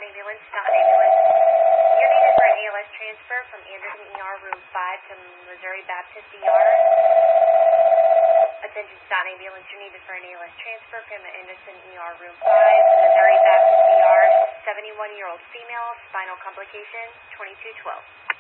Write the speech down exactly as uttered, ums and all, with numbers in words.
ambulance, Staunton ambulance. You're needed for an A L S transfer from Anderson E R room five to Missouri Baptist E R. Attention Staunton ambulance, you're needed for an A L S transfer from Anderson E R room five to Missouri Baptist E R. seventy-one-year-old female, spinal complication, twenty-two twelve.